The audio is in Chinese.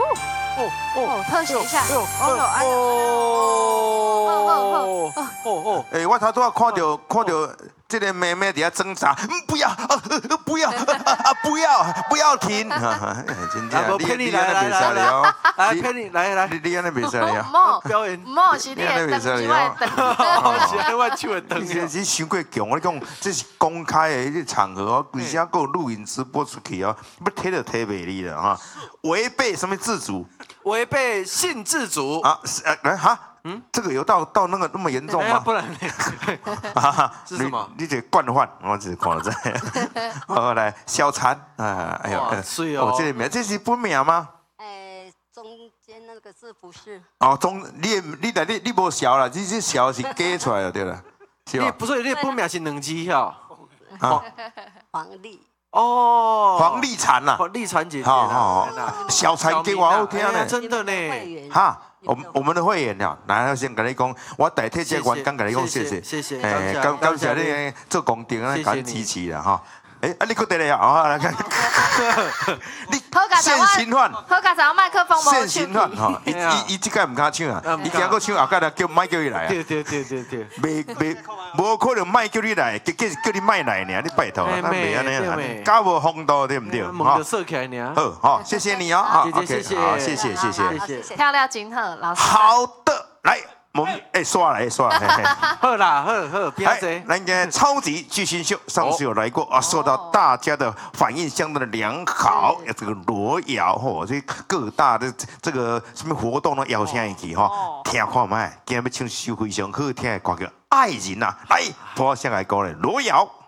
特写一下， 哎，我头拄啊看到这个妹妹伫遐挣扎，不要，不要，不要停！真正，你安尼袂使了哦， 来骗你，来， 你安尼袂使了。 表演， 是你的灯，是我的灯。 是我手的灯。 你伤过强，我讲这是公开的这场合哦，而且还有录影直播出去哦，要推都推袂离了哈，违背什么自主？ 违背性自主啊？来哈？这个有到那个那么严重吗？ 不然呢？是什么？ 你这惯犯，我只看到这。好，来小残啊！哎呦， 水哦！ 这个名，这是本名吗？ 中间那个字不是。 哦，你无小啦，这小是假出来的对了，是吧？ 不是，你本名是两字哟。 黄丽。 哦， 黄丽蝉呐， 黄丽蝉姐姐。 好，小蝉给我好听呢， 真的呢。 哈。我们的会员了，来先跟你讲，我代替这员工跟你讲谢谢， 谢谢， 感谢你做功德啊，感支持啦哈。哎，你搁得来啊？来看，你现行犯， 好佳在麦克风无现行犯哈，伊这个唔敢唱啊，伊今个唱后盖来叫麦叫伊来啊。 对， 无可能麦叫你来，叫你麦来呢，你拜托啊，咱袂安尼啦，搞无风度对唔对？ 哈，色起来呢。 好，谢谢你哦， 谢谢， 好，谢谢。 漂亮金鹤老师。 好的，来。我们刷来， 好啦，好，不要这。 咱个超级巨星秀上次有来过啊，受到大家的反应相当的良好。这个罗谣吼，这各大的这个什么活动呢，邀请一起哈，听看麦，今日要唱首非常好听的歌曲《爱人》啊，来，我先来讲嘞，罗谣。